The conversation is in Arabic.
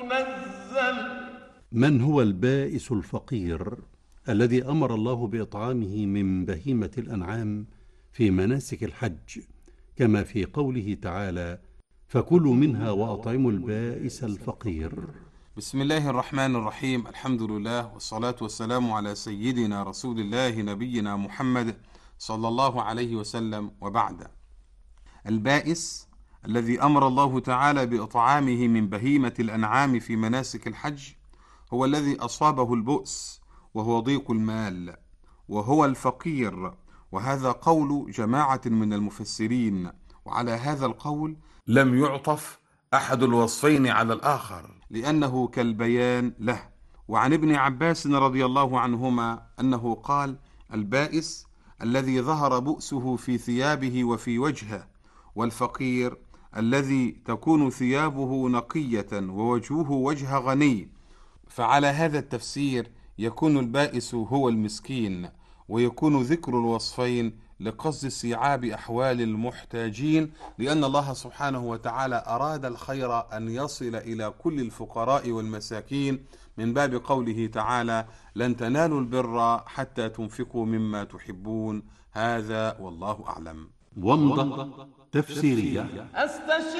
منزل. من هو البائس الفقير الذي أمر الله بإطعامه من بهيمة الأنعام في مناسك الحج، كما في قوله تعالى: فكلوا منها وأطعموا البائس الفقير؟ بسم الله الرحمن الرحيم. الحمد لله والصلاة والسلام على سيدنا رسول الله نبينا محمد صلى الله عليه وسلم، وبعد. البائس الذي أمر الله تعالى بإطعامه من بهيمة الأنعام في مناسك الحج هو الذي أصابه البؤس، وهو ضيق المال، وهو الفقير. وهذا قول جماعة من المفسرين، وعلى هذا القول لم يعطف أحد الوصفين على الآخر لأنه كالبيان له. وعن ابن عباس رضي الله عنهما أنه قال: البائس الذي ظهر بؤسه في ثيابه وفي وجهه، والفقير الذي تكون ثيابه نقية ووجهه وجه غني. فعلى هذا التفسير يكون البائس هو المسكين، ويكون ذكر الوصفين لقصد استيعاب أحوال المحتاجين، لأن الله سبحانه وتعالى أراد الخير أن يصل إلى كل الفقراء والمساكين، من باب قوله تعالى: لن تنالوا البر حتى تنفقوا مما تحبون. هذا والله أعلم. ومضة تفسيرية.